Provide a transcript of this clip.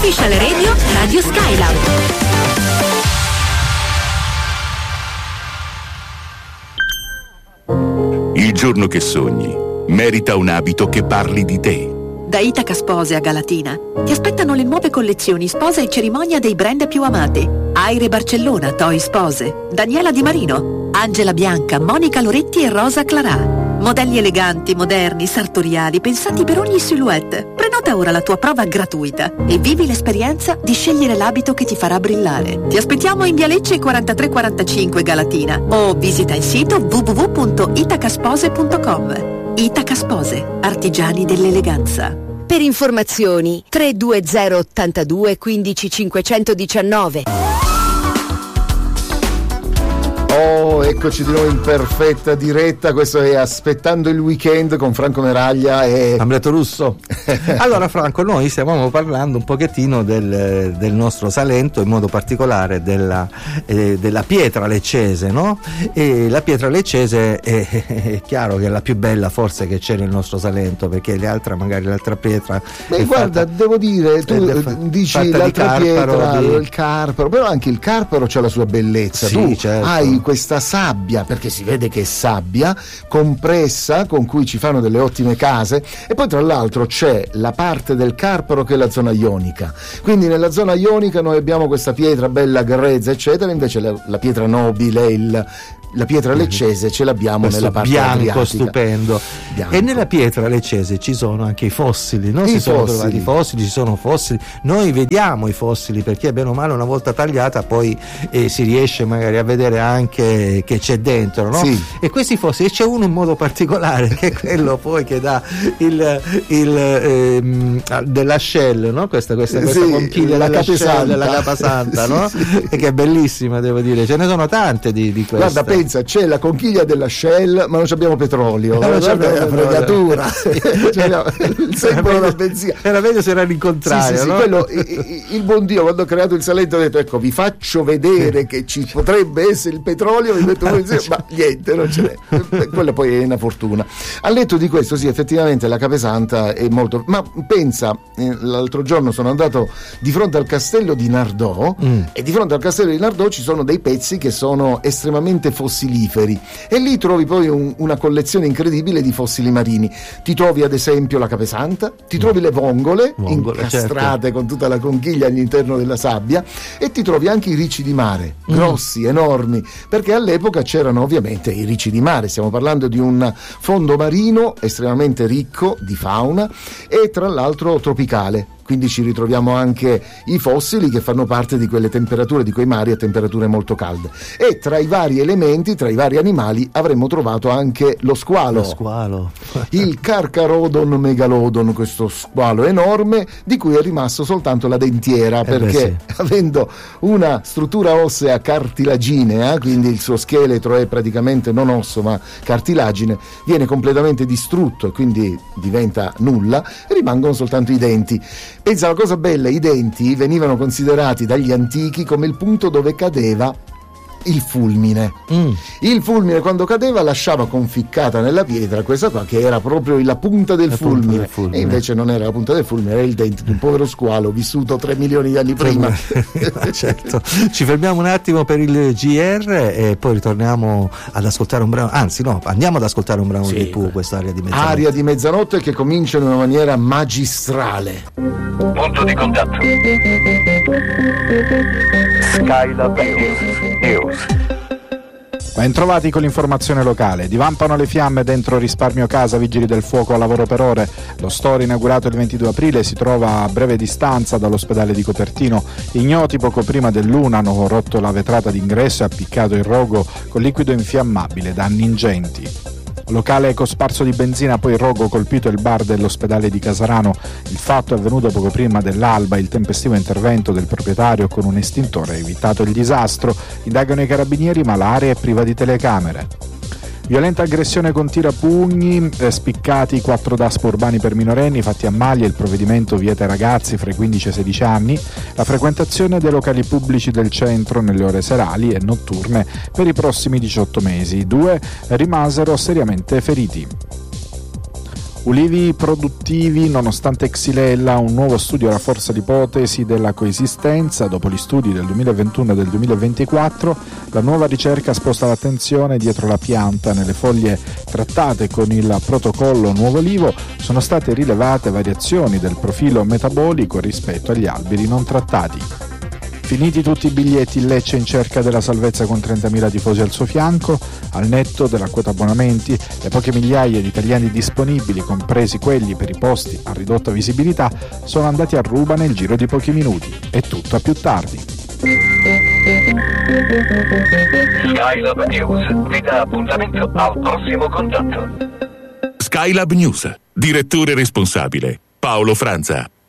Official Radio, Radio Skylab. Il giorno che sogni merita un abito che parli di te. Da Itaca Spose a Galatina ti aspettano le nuove collezioni sposa e cerimonia dei brand più amati. Aire Barcellona, Toi Spose, Daniela Di Marino, Angela Bianca, Monica Loretti e Rosa Clarà. Modelli eleganti, moderni, sartoriali, pensati per ogni silhouette. Prenota ora la tua prova gratuita e vivi l'esperienza di scegliere l'abito che ti farà brillare. Ti aspettiamo in Via Lecce 4345 Galatina o visita il sito www.itacaspose.com. Itaca Spose, artigiani dell'eleganza. Per informazioni 320 82 15 519. Oh, eccoci di nuovo in perfetta diretta. Questo è Aspettando il Weekend con Franco Meraglia e Amleto Russo. Allora Franco, noi stavamo parlando un pochettino del nostro Salento, in modo particolare della pietra leccese, no? E la pietra leccese è chiaro che è la più bella forse che c'è nel nostro Salento, perché magari l'altra pietra. Beh, guarda, devo dire, tu dici l'altra pietra, il carparo, però anche il carparo c'ha la sua bellezza. Sì, tu certo. Hai questa sabbia, perché si vede che è sabbia compressa con cui ci fanno delle ottime case, e poi tra l'altro c'è la parte del carparo che è la zona ionica, quindi nella zona ionica noi abbiamo questa pietra bella grezza eccetera, invece la pietra nobile, la pietra leccese ce l'abbiamo questo nella parte bianco adriatica. Stupendo. Bianco. E nella pietra leccese ci sono anche i fossili, no? Sono trovati i fossili, ci sono fossili, noi vediamo i fossili perché bene o male una volta tagliata poi si riesce magari a vedere anche che c'è dentro, no? Sì. E questi fossili, c'è uno in modo particolare che è quello poi che dà dell'ascelle, no? Questa conchiglia la dell'ascelle, la capasanta, no? Sì. E che è bellissima, devo dire, ce ne sono tante di queste. Guarda, pensa, c'è la conchiglia della Shell, ma non abbiamo petrolio. Non c'abbiamo la fregatura. Il simbolo della benzina. Era meglio se era l'incontrario, sì, no? Quello, il buon Dio, quando ha creato il Salento, ha detto: ecco, vi faccio vedere che ci potrebbe essere il petrolio, vi metto benzina, ma niente, non ce n'è. Quella poi è una fortuna. Al netto di questo, sì, effettivamente la Capesanta è molto. Ma pensa, l'altro giorno sono andato di fronte al castello di Nardò, e di fronte al castello di Nardò ci sono dei pezzi che sono estremamente fossiliferi, e lì trovi poi una collezione incredibile di fossili marini. Ti trovi ad esempio la Capesanta, ti trovi le vongole incastrate, certo, con tutta la conchiglia all'interno della sabbia, e ti trovi anche i ricci di mare, grossi, enormi, perché all'epoca c'erano ovviamente i ricci di mare. Stiamo parlando di un fondo marino estremamente ricco di fauna e tra l'altro tropicale. Quindi ci ritroviamo anche i fossili che fanno parte di quelle temperature, di quei mari a temperature molto calde. E tra i vari elementi, tra i vari animali, avremmo trovato anche lo squalo. Il Carcharodon megalodon, questo squalo enorme di cui è rimasto soltanto la dentiera, perché avendo una struttura ossea cartilaginea, quindi il suo scheletro è praticamente non osso ma cartilagine, viene completamente distrutto e quindi diventa nulla, e rimangono soltanto i denti. Pensa, la cosa bella, i denti venivano considerati dagli antichi come il punto dove cadeva il fulmine. Il fulmine quando cadeva lasciava conficcata nella pietra questa qua che era proprio la punta del fulmine. E invece non era la punta del fulmine, era il dente di un povero squalo vissuto 3 milioni di anni prima. Certo. Ci fermiamo un attimo per il GR e poi ritorniamo ad ascoltare un brano, andiamo ad ascoltare un brano dei Pooh, quest'aria di mezzanotte. Aria di mezzanotte che comincia in una maniera magistrale. Punto di contatto. Skylab News. Ben trovati con l'informazione locale. Divampano le fiamme dentro Risparmio Casa, vigili del fuoco a lavoro per ore. Lo store inaugurato il 22 aprile si trova a breve distanza dall'ospedale di Copertino. Ignoti poco prima dell'1 hanno rotto la vetrata d'ingresso e appiccato il rogo con liquido infiammabile, danni ingenti. Locale cosparso di benzina, poi rogo colpito il bar dell'ospedale di Casarano. Il fatto è avvenuto poco prima dell'alba. Il tempestivo intervento del proprietario con un estintore ha evitato il disastro. Indagano i carabinieri, ma l'area è priva di telecamere. Violenta aggressione con tirapugni, spiccati 4 DASPO urbani per minorenni fatti a maglia. Il provvedimento vieta ai ragazzi fra i 15 e i 16 anni la frequentazione dei locali pubblici del centro nelle ore serali e notturne per i prossimi 18 mesi. 2 rimasero seriamente feriti. Ulivi produttivi nonostante Xylella, un nuovo studio rafforza l'ipotesi della coesistenza. Dopo gli studi del 2021 e del 2024, la nuova ricerca sposta l'attenzione dietro la pianta. Nelle foglie trattate con il protocollo Nuovo Olivo sono state rilevate variazioni del profilo metabolico rispetto agli alberi non trattati. Finiti tutti i biglietti, il Lecce in cerca della salvezza con 30.000 tifosi al suo fianco. Al netto della quota abbonamenti, le poche migliaia di italiani disponibili, compresi quelli per i posti a ridotta visibilità, sono andati a ruba nel giro di pochi minuti. È tutto a più tardi. Skylab News vi dà appuntamento al prossimo contatto. Skylab News. Direttore responsabile Paolo Franza.